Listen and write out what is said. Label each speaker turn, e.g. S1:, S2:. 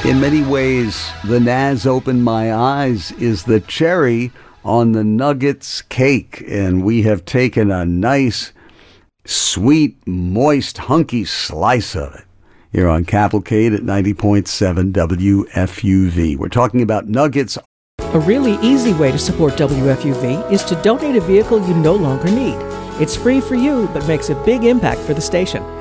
S1: In many ways, the Naz Open My Eyes is the cherry on the Nuggets cake, and we have taken a nice, sweet, moist, hunky slice of it here on Cavalcade at 90.7 WFUV. We're talking about Nuggets.
S2: A really easy way to support WFUV is to donate a vehicle you no longer need. It's free for you, but makes a big impact for the station.